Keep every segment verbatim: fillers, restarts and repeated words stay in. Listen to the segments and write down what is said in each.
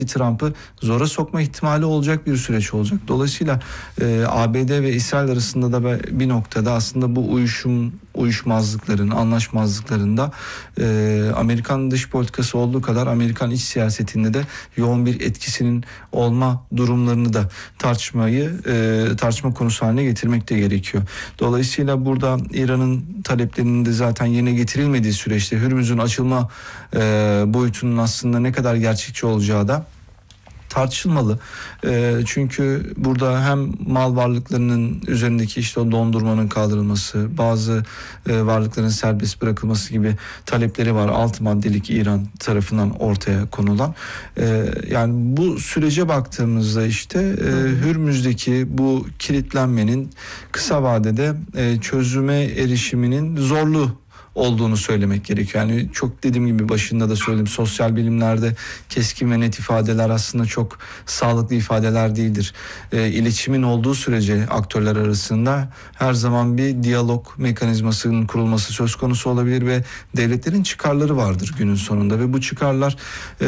Trump'ı zora sokma ihtimali olacak bir süreç olacak. Dolayısıyla e, A B D ve İsrail arasında da bir noktada aslında bu uyuşum uyuşmazlıkların, anlaşmazlıklarında e, Amerikan dış politikası olduğu kadar Amerikan iç siyasetinde de yoğun bir etkisinin olma durumlarını da tartışmayı e, tartışma konusu haline getirmek de gerekiyor. Dolayısıyla burada İran'ın taleplerinin de zaten yerine getirilmediği süreçte Hürmüz'ün açılma e, boyutunun aslında ne kadar gerçekçi olacağı da tartışılmalı. E, çünkü burada hem mal varlıklarının üzerindeki işte o dondurmanın kaldırılması, bazı e, varlıkların serbest bırakılması gibi talepleri var. Altı maddelik İran tarafından ortaya konulan. E, yani bu sürece baktığımızda işte e, Hürmüz'deki bu kilitlenmenin kısa vadede e, çözüme erişiminin zorlu olduğunu söylemek gerekiyor. Yani çok dediğim gibi başında da söyledim, sosyal bilimlerde keskin ve net ifadeler aslında çok sağlıklı ifadeler değildir. E, iletişimin olduğu sürece aktörler arasında her zaman bir diyalog mekanizmasının kurulması söz konusu olabilir ve devletlerin çıkarları vardır günün sonunda ve bu çıkarlar e,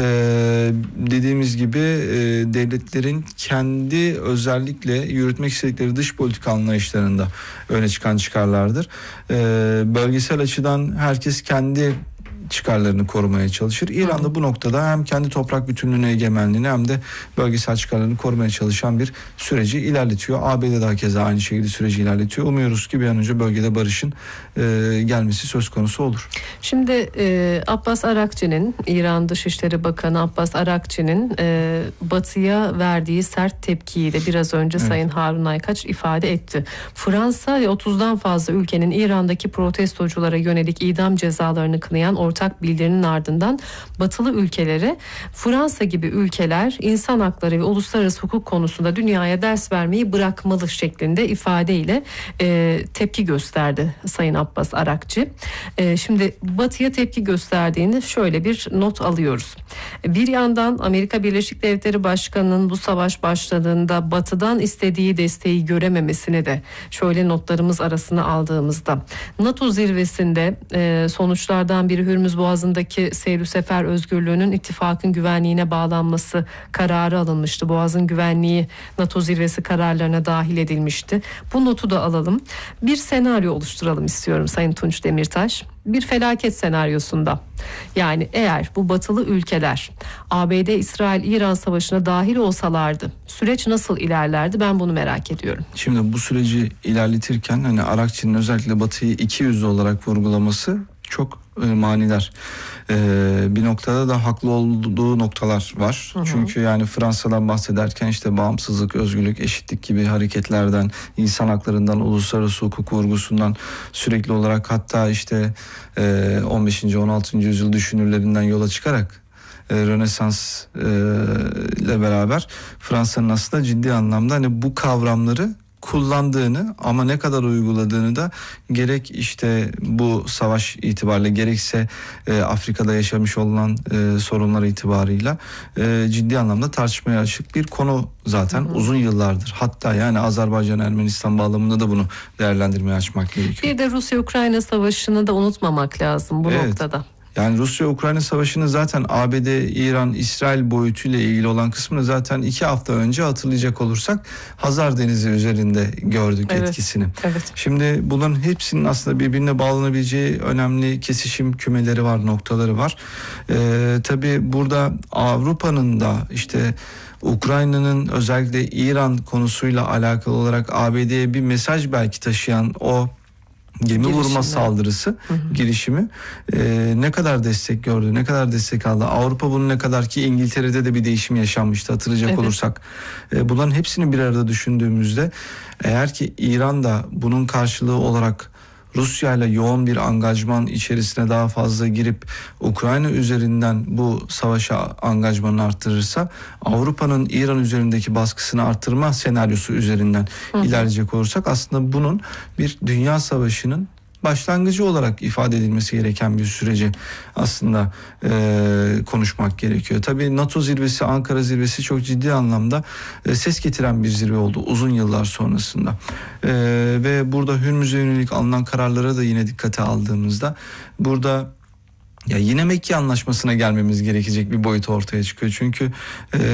dediğimiz gibi e, devletlerin kendi özellikle yürütmek istedikleri dış politika anlayışlarında öne çıkan çıkarlardır. E, bölgesel açıdan herkes kendi çıkarlarını korumaya çalışır. İran da bu noktada hem kendi toprak bütünlüğüne, egemenliğini hem de bölgesel çıkarlarını korumaya çalışan bir süreci ilerletiyor. A B D de keza aynı şekilde süreci ilerletiyor. Umuyoruz ki bir an önce bölgede barışın e, gelmesi söz konusu olur. Şimdi e, Abbas Arakçı'nın, İran Dışişleri Bakanı Abbas Arakçı'nın e, Batı'ya verdiği sert tepkiyi de biraz önce evet. Sayın Harun Aykaç ifade etti. Fransa ve otuzdan fazla ülkenin İran'daki protestoculara yönelik idam cezalarını kınayan ortak bildirinin ardından batılı ülkelere Fransa gibi ülkeler insan hakları ve uluslararası hukuk konusunda dünyaya ders vermeyi bırakmalı şeklinde ifadeyle e, tepki gösterdi Sayın Abbas Arakçı. E, şimdi batıya tepki gösterdiğini şöyle bir not alıyoruz. Bir yandan Amerika Birleşik Devletleri Başkanı'nın bu savaş başladığında batıdan istediği desteği görememesine de şöyle notlarımız arasına aldığımızda NATO zirvesinde e, sonuçlardan biri Hürmüz Boğazı'ndaki seyir sefer özgürlüğünün ittifakın güvenliğine bağlanması kararı alınmıştı. Boğaz'ın güvenliği NATO zirvesi kararlarına dahil edilmişti. Bu notu da alalım. Bir senaryo oluşturalım istiyorum Sayın Tunç Demirtaş. Bir felaket senaryosunda, yani eğer bu batılı ülkeler A B D, İsrail, İran savaşına dahil olsalardı süreç nasıl ilerlerdi, ben bunu merak ediyorum. Şimdi bu süreci ilerletirken hani Arakçı'nın özellikle Batı'yı iki yüzlü olarak vurgulaması çok e, manidar. E, bir noktada da haklı olduğu noktalar var. Hı hı. Çünkü yani Fransa'dan bahsederken işte bağımsızlık, özgürlük, eşitlik gibi hareketlerden, insan haklarından, uluslararası hukuk vurgusundan sürekli olarak, hatta işte e, on beşinci on altıncı yüzyıl düşünürlerinden yola çıkarak e, Rönesans e, ile beraber Fransa'nın aslında ciddi anlamda hani bu kavramları kullandığını ama ne kadar uyguladığını da gerek işte bu savaş itibariyle gerekse e, Afrika'da yaşamış olan e, sorunlar itibarıyla e, ciddi anlamda tartışmaya açık bir konu zaten hı hı. uzun yıllardır. Hatta yani Azerbaycan-Ermenistan bağlamında da bunu değerlendirmeye açmak gerekiyor. Bir de Rusya-Ukrayna savaşını da unutmamak lazım bu evet. noktada. Yani Rusya-Ukrayna savaşını zaten A B D, İran, İsrail boyutuyla ilgili olan kısmını zaten iki hafta önce hatırlayacak olursak Hazar Denizi üzerinde gördük evet, etkisini. Evet. Şimdi bunların hepsinin aslında birbirine bağlanabileceği önemli kesişim kümeleri var, noktaları var. Ee, tabii burada Avrupa'nın da işte Ukrayna'nın özellikle İran konusuyla alakalı olarak A B D'ye bir mesaj belki taşıyan o gemi girişimi. Vurma saldırısı hı hı. girişimi e, ne kadar destek gördü, ne kadar destek aldı. Avrupa bunu ne kadar, ki İngiltere'de de bir değişim yaşanmıştı hatırlayacak evet. olursak. E, bunların hepsini bir arada düşündüğümüzde eğer ki İran da bunun karşılığı olarak Rusya ile yoğun bir angajman içerisine daha fazla girip Ukrayna üzerinden bu savaşa angajmanını arttırırsa Avrupa'nın İran üzerindeki baskısını arttırma senaryosu üzerinden hı hı. ilerleyecek olursak aslında bunun bir dünya savaşının başlangıcı olarak ifade edilmesi gereken bir süreci aslında e, konuşmak gerekiyor. Tabii NATO zirvesi, Ankara zirvesi çok ciddi anlamda e, ses getiren bir zirve oldu uzun yıllar sonrasında. E, ve burada Hürmüz'e yönelik alınan kararlara da yine dikkate aldığımızda burada Ya yine Mekke Anlaşması'na gelmemiz gerekecek bir boyut ortaya çıkıyor. Çünkü e,